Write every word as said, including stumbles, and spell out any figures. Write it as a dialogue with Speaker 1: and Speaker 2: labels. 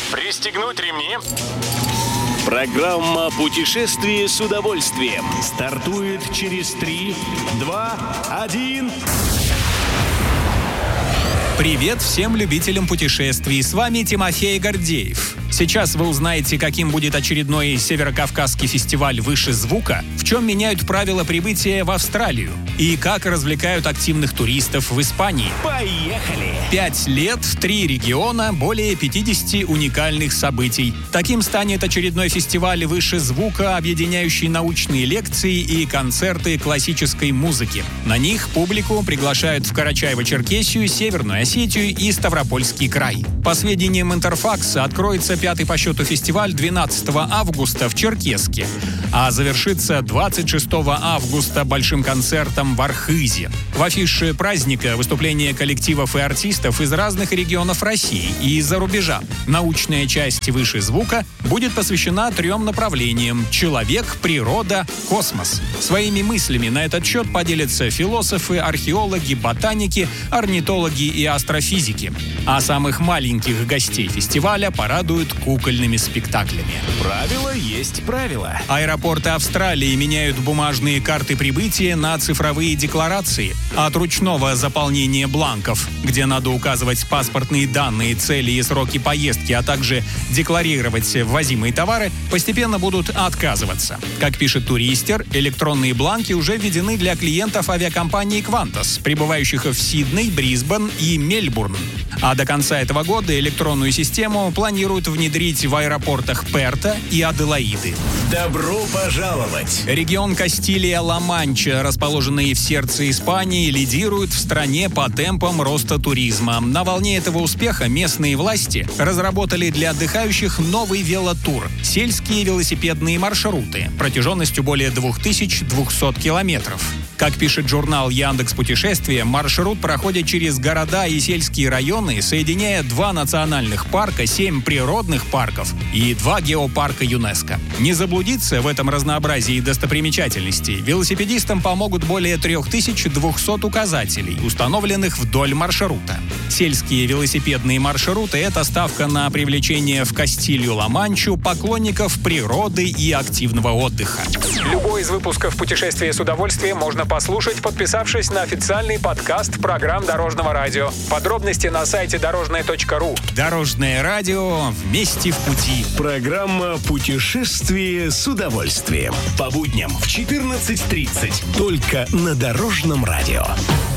Speaker 1: Пристегнуть ремни.
Speaker 2: Программа «Путешествие с удовольствием»
Speaker 3: стартует через три, два, один.
Speaker 4: Привет всем любителям путешествий, с вами Тимофей Гордеев. Сейчас вы узнаете, каким будет очередной Северокавказский фестиваль «Выше звука», в чем меняют правила прибытия в Австралию и как развлекают активных туристов в Испании.
Speaker 2: Поехали!
Speaker 4: Пять лет, три региона, более пятидесяти уникальных событий. Таким станет очередной фестиваль «Выше звука», объединяющий научные лекции и концерты классической музыки. На них публику приглашают в Карачаево-Черкесию, Северную Осетию и Ставропольский край. По сведениям Интерфакса, откроется пятый по счету фестиваль двенадцатого августа в Черкесске, а завершится двадцать шестого августа большим концертом в Архызе. В афише праздника выступления коллективов и артистов из разных регионов России и из-за рубежа. Научная часть «Выше звука» будет посвящена трем направлениям – человек, природа, космос. Своими мыслями на этот счет поделятся философы, археологи, ботаники, орнитологи и астрофизики. А самых маленьких гостей фестиваля порадуют кукольными спектаклями.
Speaker 2: Правило есть правило.
Speaker 4: Аэропорты Австралии меняют бумажные карты прибытия на цифровые декларации. От ручного заполнения бланков, где надо указывать паспортные данные, цели и сроки поездки, а также декларировать ввозимые товары, постепенно будут отказываться. Как пишет Туристер, электронные бланки уже введены для клиентов авиакомпании Qantas, прибывающих в Сидней, Брисбен и Мельбурн. А до конца этого года электронную систему планируют внедрить в аэропортах Перта и Аделаиды.
Speaker 2: Добро пожаловать!
Speaker 4: Регион Кастилия-Ла-Манча, расположенный в сердце Испании, лидирует в стране по темпам роста туризма. На волне этого успеха местные власти разработали для отдыхающих новый велотур – сельские велосипедные маршруты протяженностью более две тысячи двести километров. Как пишет журнал «Яндекс.Путешествия», маршрут проходит через города и сельские районы, соединяя два национальных парка, семь природных парков и два геопарка ЮНЕСКО. Не заблудиться в этом разнообразии достопримечательностей велосипедистам помогут более три тысячи двести указателей, установленных вдоль маршрута. Сельские велосипедные маршруты – это ставка на привлечение в Кастилью-Ла-Манчу поклонников природы и активного отдыха.
Speaker 1: Любой из выпусков «Путешествия с удовольствием» можно послушать, подписавшись на официальный подкаст программ Дорожного радио. Подробности на сайте дорожное точка ру.
Speaker 4: Дорожное радио. Вместе в пути.
Speaker 2: Программа «Путешествие с удовольствием». По будням в четырнадцать тридцать. Только на Дорожном радио.